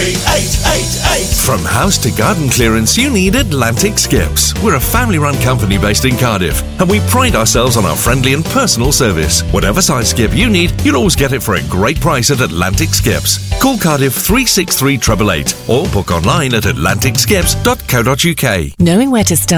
3888. From house to garden clearance, you need Atlantic Skips. We're a family-run company based in Cardiff, and we pride ourselves on our friendly and personal service. Whatever size skip you need, you'll always get it for a great price at Atlantic Skips. Call Cardiff 363 888 or book online at atlanticskips.co.uk. Knowing where to start